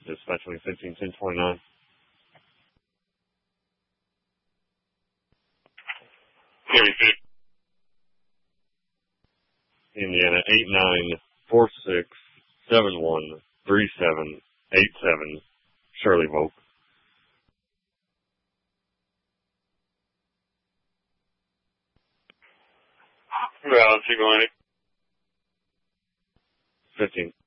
Dispatch 151029. Indiana 8946713787. Shirley Volk. Valid, 220. 15.